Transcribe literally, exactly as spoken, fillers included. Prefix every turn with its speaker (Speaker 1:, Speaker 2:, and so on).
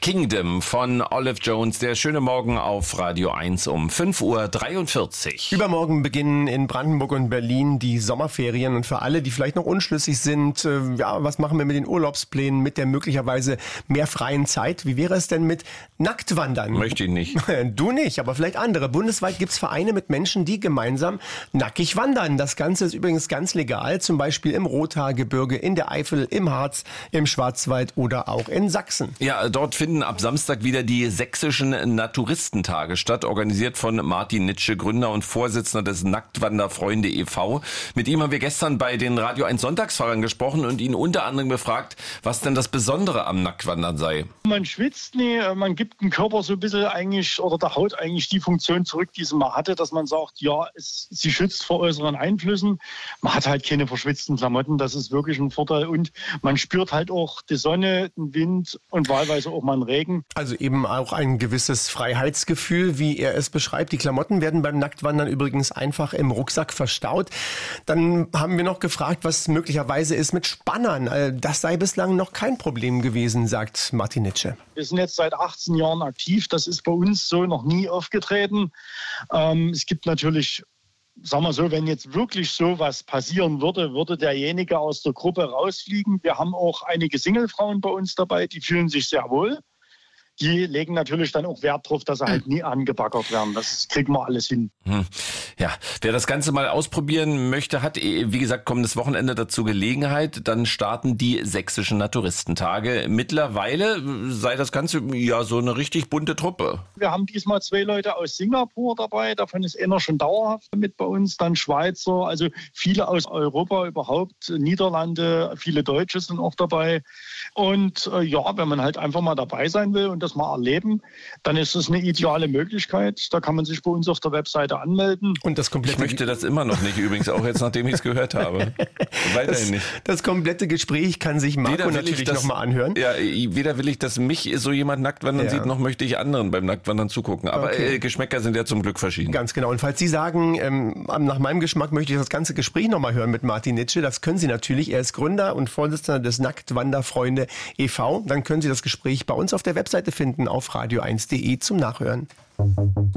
Speaker 1: Kingdom von Olive Jones. Der schöne Morgen auf Radio eins um fünf Uhr dreiundvierzig.
Speaker 2: Übermorgen beginnen in Brandenburg und Berlin die Sommerferien. Und für alle, die vielleicht noch unschlüssig sind, äh, ja, was machen wir mit den Urlaubsplänen, mit der möglicherweise mehr freien Zeit? Wie wäre es denn mit Nacktwandern?
Speaker 1: Möchte ich nicht.
Speaker 2: Du nicht, aber vielleicht andere. Bundesweit gibt es Vereine mit Menschen, die gemeinsam nackig wandern. Das Ganze ist übrigens ganz legal, zum Beispiel im Rothaargebirge, in der Eifel, im Harz, im Schwarzwald oder auch in Sachsen.
Speaker 1: Ja, dort finden ab Samstag wieder die sächsischen Naturistentage statt, organisiert von Martin Nitsche, Gründer und Vorsitzender des Nacktwanderfreunde e V. Mit ihm haben wir gestern bei den Radio eins Sonntagsfahrern gesprochen und ihn unter anderem befragt, was denn das Besondere am Nacktwandern sei.
Speaker 3: Man schwitzt nie, man gibt dem Körper so ein bisschen eigentlich oder der Haut eigentlich die Funktion zurück, die sie mal hatte, dass man sagt, ja, es, sie schützt vor äußeren Einflüssen. Man hat halt keine verschwitzten Klamotten, das ist wirklich ein Vorteil und man spürt halt auch die Sonne, den Wind und wahlweise auch mal einen Regen.
Speaker 2: Also eben auch ein gewisses Freiheitsgefühl, wie er es beschreibt. Die Klamotten werden beim Nacktwandern übrigens einfach im Rucksack verstaut. Dann haben wir noch gefragt, was möglicherweise ist mit Spannern. Das sei bislang noch kein Problem gewesen, sagt Martin Nitsche.
Speaker 3: Wir sind jetzt seit achtzehn Jahren aktiv. Das ist bei uns so noch nie aufgetreten. Ähm, es gibt natürlich, sagen wir so, wenn jetzt wirklich sowas passieren würde, würde derjenige aus der Gruppe rausfliegen. Wir haben auch einige Singlefrauen bei uns dabei, die fühlen sich sehr wohl. Die legen natürlich dann auch Wert drauf, dass sie halt nie angebaggert werden. Das kriegen wir alles hin.
Speaker 1: Hm. Ja, wer das Ganze mal ausprobieren möchte, hat, wie gesagt, kommendes Wochenende dazu Gelegenheit. Dann starten die sächsischen Naturistentage. Mittlerweile sei das Ganze ja so eine richtig bunte Truppe.
Speaker 3: Wir haben diesmal zwei Leute aus Singapur dabei. Davon ist einer schon dauerhaft mit bei uns. Dann Schweizer, also viele aus Europa überhaupt. Niederlande, viele Deutsche sind auch dabei. Und äh, ja, wenn man halt einfach mal dabei sein will und das mal erleben, dann ist das eine ideale Möglichkeit. Da kann man sich bei uns auf der Webseite anmelden.
Speaker 2: Und das komplette
Speaker 1: ich möchte das immer noch nicht, übrigens auch jetzt, nachdem ich es gehört habe. Weiterhin
Speaker 2: das,
Speaker 1: nicht.
Speaker 2: Das komplette Gespräch kann sich Marco natürlich nochmal anhören.
Speaker 1: Ja, weder will ich, dass mich so jemand nackt wandern ja. sieht, noch möchte ich anderen beim Nacktwandern zugucken. Aber okay. äh, Geschmäcker sind ja zum Glück verschieden.
Speaker 2: Ganz genau. Und falls Sie sagen, ähm, nach meinem Geschmack möchte ich das ganze Gespräch nochmal hören mit Martin Nitsche, das können Sie natürlich. Er ist Gründer und Vorsitzender des Nacktwanderfreunde e V. Dann können Sie das Gespräch bei uns auf der Webseite finden, auf radio eins punkt de zum Nachhören.